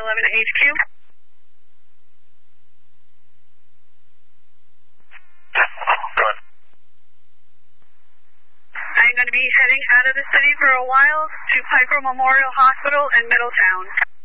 to HQ. Good. I'm going to be heading out of the city for a while to Piper Memorial Hospital in Middletown.